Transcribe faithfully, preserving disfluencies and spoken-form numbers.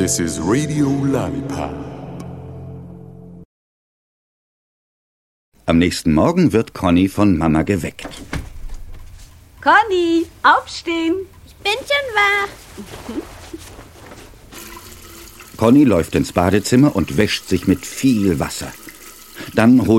This is Radio Lollipop. Am nächsten Morgen wird Conny von Mama geweckt. Conny, aufstehen! Ich bin schon wach. Conny läuft ins Badezimmer und wäscht sich mit viel Wasser. Dann holt